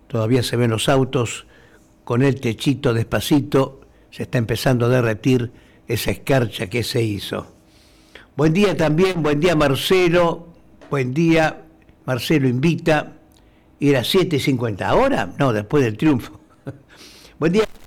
todavía se ven los autos con el techito despacito, se está empezando a derretir esa escarcha que se hizo. Buen día también, buen día Marcelo, buen día, Marcelo invita, era 7:50, ¿ahora? No, después del triunfo. Buen día.